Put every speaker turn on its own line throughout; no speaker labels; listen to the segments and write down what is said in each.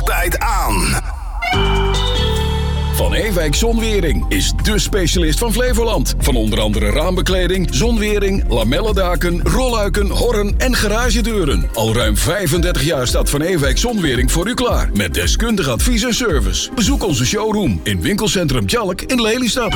altijd aan.
Van Ewijk Zonwering is dé specialist van Flevoland. Van onder andere raambekleding, zonwering, lamellendaken, rolluiken, horren en garagedeuren. Al ruim 35 jaar staat Van Ewijk Zonwering voor u klaar. Met deskundig advies en service. Bezoek onze showroom in winkelcentrum Tjalk in Lelystad.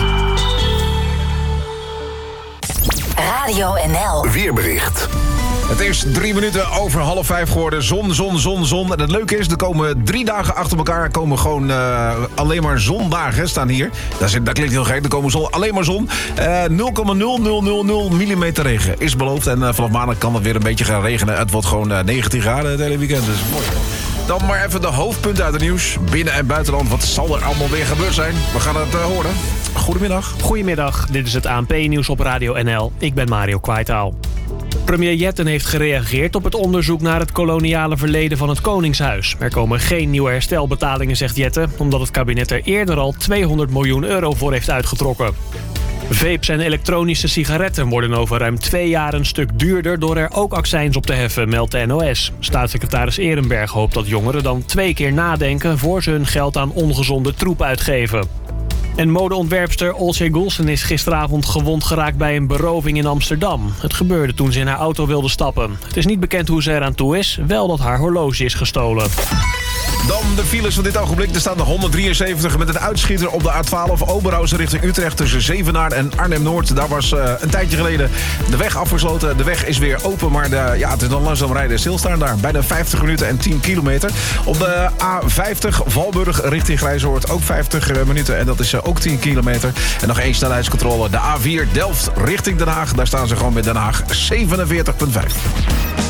Radio NL.
Weerbericht.
Het is 3 minuten over 4:30 geworden. Zon. En het leuke is, er komen 3 dagen achter elkaar komen gewoon alleen maar zondagen staan hier. Dat klinkt heel gek, er komen alleen maar zon. 0,0000 millimeter regen is beloofd. En vanaf maandag kan het weer een beetje gaan regenen. Het wordt gewoon 19 graden het hele weekend, dus mooi. Dan maar even de hoofdpunten uit het nieuws. Binnen- en buitenland, wat zal er allemaal weer gebeurd zijn? We gaan het horen. Goedemiddag.
Goedemiddag, dit is het ANP-nieuws op Radio NL. Ik ben Mario Kwaitaal. Premier Jetten heeft gereageerd op het onderzoek naar het koloniale verleden van het Koningshuis. Er komen geen nieuwe herstelbetalingen, zegt Jetten, omdat het kabinet er eerder al 200 miljoen euro voor heeft uitgetrokken. Vapes en elektronische sigaretten worden over ruim 2 jaar een stuk duurder door er ook accijns op te heffen, meldt de NOS. Staatssecretaris Ehrenberg hoopt dat jongeren dan 2 keer nadenken voor ze hun geld aan ongezonde troep uitgeven. En modeontwerpster Olcay Gulsen is gisteravond gewond geraakt bij een beroving in Amsterdam. Het gebeurde toen ze in haar auto wilde stappen. Het is niet bekend hoe ze eraan toe is, wel dat haar horloge is gestolen.
Dan de files van dit ogenblik. Er staan de 173 met een uitschieter op de A12 Oberhausen richting Utrecht tussen Zevenaar en Arnhem-Noord. Daar was een tijdje geleden de weg afgesloten. De weg is weer open, maar het is dan langzaam rijden en stilstaan daar. Bijna 50 minuten en 10 kilometer. Op de A50 Valburg richting Grijzoord ook 50 minuten en dat is ook 10 kilometer. En nog 1 snelheidscontrole. De A4 Delft richting Den Haag. Daar staan ze gewoon met Den Haag 47,5.